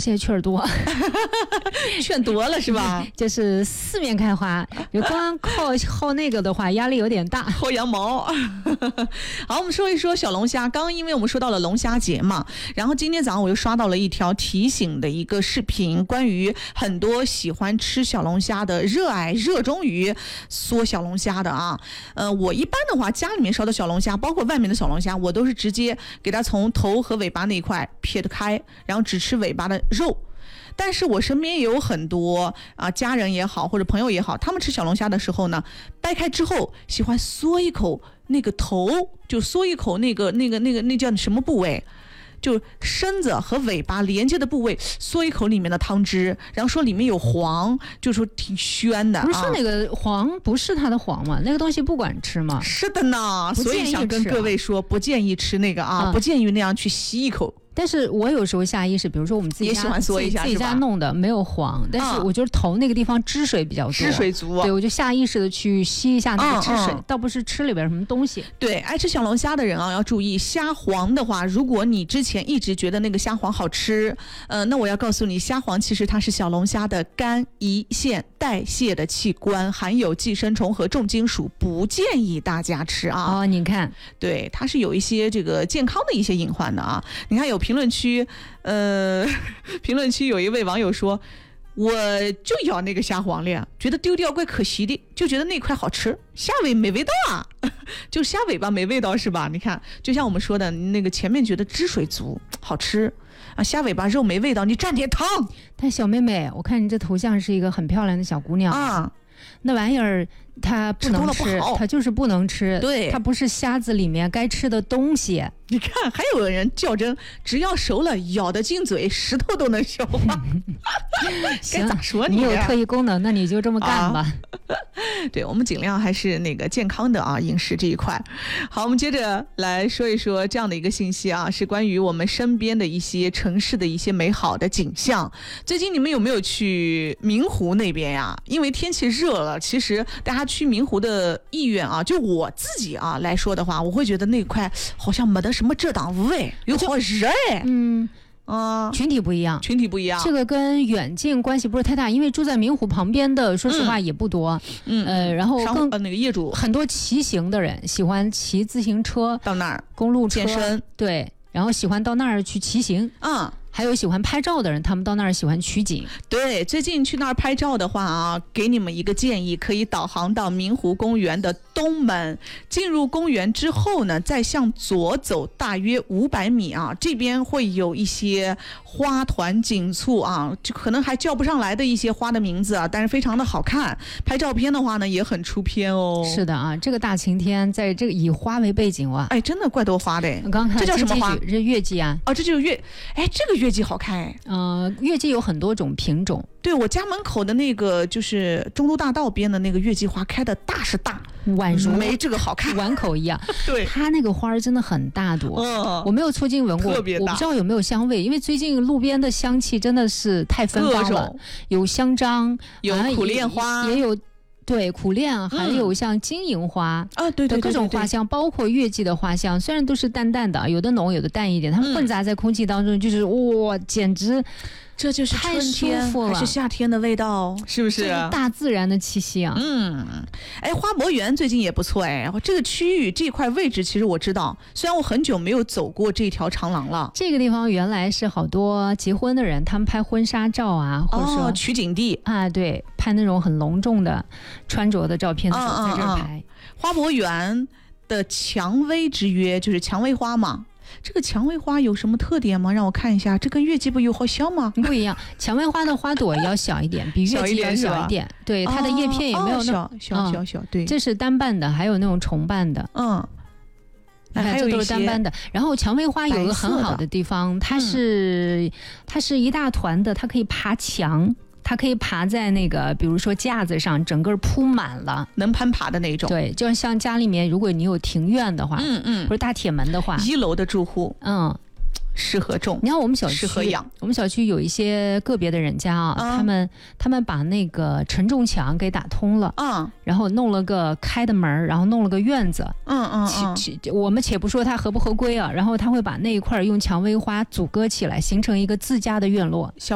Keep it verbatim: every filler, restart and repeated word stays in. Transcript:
现在雀儿多， 劝多了是吧？ 就是四面开花，就光靠靠那个的话，压力有点大。 薅羊毛。好，我们说一说小龙虾。刚刚因为我们说到了龙虾节嘛，然后今天早上我又刷到了一条提醒的一个视频，关于很多喜欢吃小龙虾的、热爱热衷于嗦小龙虾的啊。呃，我一般的话，家里面烧的小龙虾，包括外面的小龙虾，我都是直接给它从头和尾巴那一块撇得开，然后只吃尾巴的肉。但是我身边也有很多啊，家人也好或者朋友也好，他们吃小龙虾的时候呢，掰开之后喜欢嗦一口那个头，就嗦一口那个那个那个那叫什么部位？就身子和尾巴连接的部位，嗦一口里面的汤汁，然后说里面有黄，就说挺鲜的啊。 不是说那个黄不是它的黄吗？那个东西不管吃吗？ 是的呢，所以想跟各位说，不建议吃那个啊，嗯、不建议那样去吸一口。 但是我有时候下意识，比如说我们自己家也喜欢嗦一下， 自己家弄的没有黄，但是我觉得头那个地方汁水比较多， 汁水足， 对，我就下意识的去吸一下那个汁水，嗯嗯、倒不是吃里边什么东西。 对，爱吃小龙虾的人啊，要注意虾黄的话，如果你之前一直觉得那个虾黄好吃，呃，那我要告诉你，虾黄其实它是小龙虾的肝、胰腺代谢的器官，含有寄生虫和重金属，不建议大家吃啊。 哦，你看， 对，它是有一些这个健康的一些隐患的啊。你看有评论区，呃，评论区有一位网友说，我就要那个虾黄链，觉得丢掉怪可惜的，就觉得那块好吃，虾尾没味道啊，就虾尾巴没味道是吧？你看，就像我们说的那个前面觉得汁水足好吃啊，虾尾巴肉没味道，你蘸点汤。 但小妹妹，我看你这头像是一个很漂亮的小姑娘啊。 那玩意儿它不能吃，它就是不能吃， 对， 它不是虾子里面该吃的东西。 你看，还有人较真，只要熟了，咬得进嘴，石头都能消化。该咋说你？ 你有特异功能，那你就这么干吧。 啊、对，我们尽量还是那个健康的啊，饮食这一块。好，我们接着来说一说这样的一个信息啊，是关于我们身边的一些城市的一些美好的景象。最近你们有没有去明湖那边呀？因为天气热了，其实大家去明湖的意愿啊，就我自己啊来说的话，我会觉得那块好像没得什么遮挡物哎，又好热哎。 嗯啊、 嗯，群体不一样， 群体不一样， 这个跟远近关系不是太大，因为住在明湖旁边的，说实话也不多。 嗯， 呃，然后更那个业主很多骑行的人喜欢骑自行车到那儿， 公路车健身， 对，然后喜欢到那儿去骑行。 嗯。 还有喜欢拍照的人，他们到那儿喜欢取景。 对，最近去那儿拍照的话啊，给你们一个建议，可以导航到明湖公园的东门。进入公园之后呢，再向左走大约五百米啊，这边会有一些花团锦簇啊，就可能还叫不上来的一些花的名字啊，但是非常的好看。拍照片的话呢，也很出片哦。 是的啊，这个大晴天，在这个以花为背景哇， 哎，真的怪多花的。 我刚看这叫什么花？ 这月季啊。 哦，这就是月，哎，这个月。月季好看哎， 呃，月季有很多种品种。 对，我家门口的那个就是中都大道边的那个月季花开的大是大， 宛如没这个好看， 碗口一样。 对， 它那个花真的很大朵， 嗯， 我没有凑近闻过， 特别大， 我不知道有没有香味，因为最近路边的香气真的是太芬芳了，有香樟， 有苦楝花， 也, 也有。对，苦楝还有像金银花、 嗯、啊，对对对， 各种花香，包括月季的花香，虽然都是淡淡的，有的浓，有的淡一点，它们混杂在空气当中，就是哇，简直。 这就是春天还是夏天的味道，是不是？ 这是大自然的气息啊。 嗯，哎，花博园最近也不错哎，这个区域这块位置其实我知道，虽然我很久没有走过这条长廊了。 这个地方原来是好多结婚的人，他们拍婚纱照啊，或者说、 哦、取景地啊，对，拍那种很隆重的穿着的照片的时候，在这儿拍。 嗯嗯嗯、花博园的蔷薇之约就是蔷薇花嘛。这个蔷薇花有什么特点吗？让我看一下，这跟月季不有好像吗？ 不一样，蔷薇花的花朵要小一点，比月季要小一点。对，它的叶片也没有那么、哦、小小小小。对， 这是单瓣的，还有那种重瓣的。 嗯， 还有这都是单瓣的。然后蔷薇花有一个很好的地方，它是、嗯、它是一大团的，它可以爬墙。它可以爬在那个，比如说架子上，整个铺满了， 能攀爬的那种。 对，就像家里面，如果你有庭院的话， 嗯嗯， 或者大铁门的话， 一楼的住户， 嗯， 适合种。 你看我们小区， 适合养。 我们小区有一些个别的人家啊，嗯、他们他们把那个承重墙给打通了， 嗯， 然后弄了个开的门，然后弄了个院子， 嗯嗯嗯， 且我们且不说它合不合规啊，然后他会把那一块用蔷薇花阻隔起来，形成一个自家的院落。